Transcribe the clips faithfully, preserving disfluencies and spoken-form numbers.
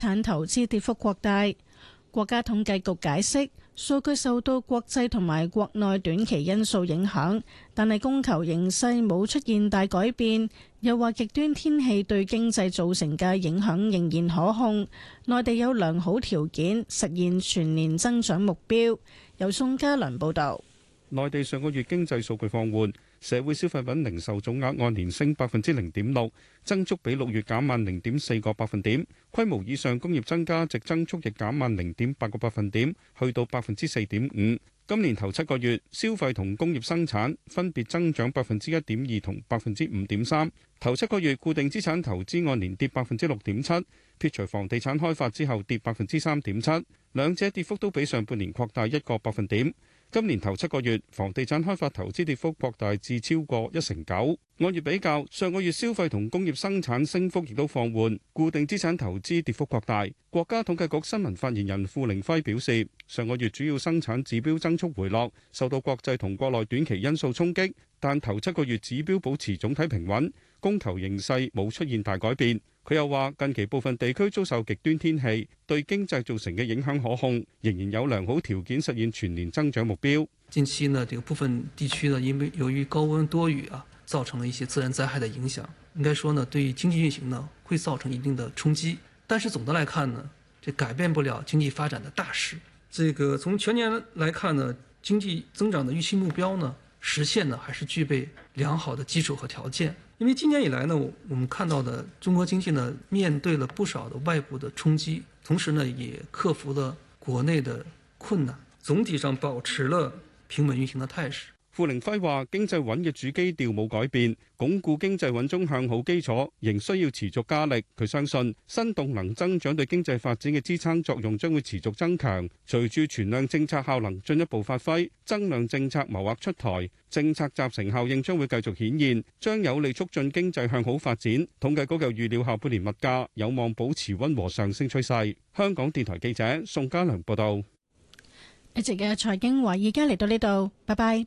產投資跌幅擴大。國家統計局解釋，數據受到國際同埋國內短期因素影響，但係供求形勢冇出現大改變。又話極端天氣對經濟造成嘅影響仍然可控，內地有良好條件實現全年增長目標。由宋家良報導。 內地上個月經濟數據放緩，社會消費品零售總額按年升百分之零點六，增速比六月減慢零點四個百分點。規模以上工業增加值增速亦減慢零點八個百分點，去到百分之四點五。今年頭七個月，消費同工業生產分別增長百分之一點二同百分之五點三。頭七個月固定資產投資按年跌百分之六點七，撇除房地產開發之後跌百分之三點七，兩者跌幅都比上半年擴大一個百分點。今年頭七個月，房地產開發投資跌幅擴大至超過一成九。按月比較，上個月消費同工業生產升幅亦都放緩，固定資產投資跌幅擴大。國家統計局新聞發言人付凌暉表示，上個月主要生產指標增速回落，受到國際同國內短期因素衝擊，但頭七個月指標保持總體平穩，供求形勢冇出現大改變。佢又話，近期部分地區遭受極端天氣，對經濟造成嘅影響可控，仍然有良好條件實現全年增長目標。 近期呢，這個部分地區呢，因為由於高溫多雨啊，造成了一些自然災害的影響，應該說呢，對於經濟運行呢，會造成一定的衝擊。但是總的來看呢，這改變不了經濟發展的大勢。這個從全年來看呢，經濟增長的預期目標呢，實現呢，還是具備良好的基礎和條件。因為今年以來呢，我們看到的中國經濟呢，面對了不少的外部的衝擊，同時呢，也克服了國內的困難，總體上保持了平穩運行的態勢。 付凌暉話：經濟穩嘅主基調冇改變，鞏固經濟穩中向好基礎仍需要持續加力。佢相信新動能增長對經濟發展嘅支撐作用將會持續增強。隨住存量政策效能進一步發揮，增量政策謀劃出台，政策集成效應將會繼續顯現，將有利促進經濟向好發展。統計局又預料下半年物價有望保持溫和上升趨勢。香港電台記者宋家良報道。 一直嘅財經華爾街嚟到呢度，拜拜。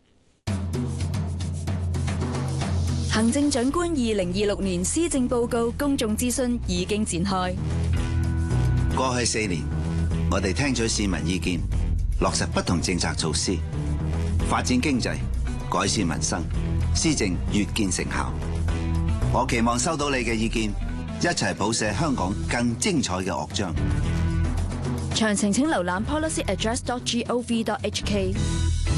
行政長官二零二六年施政報告公眾諮詢已經展開。 過去四年，我哋聽取市民意見，落實不同政策措施，發展經濟，改善民生，施政越見成效。我期望收到你嘅意見，一齊譜寫香港更精彩嘅樂章。 詳情請瀏覽 policy address dot gov dot hk。